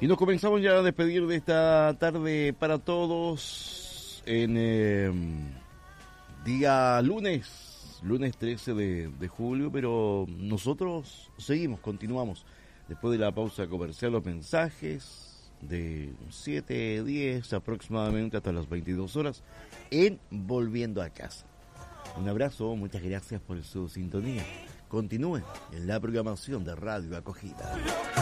Y nos comenzamos ya a despedir de esta tarde para todos en día lunes 13 de julio, pero nosotros continuamos después de la pausa comercial, los mensajes de 7:10 aproximadamente hasta las 22 horas en Volviendo a Casa. Un abrazo, muchas gracias por su sintonía. Continúen en la programación de Radio Acogida.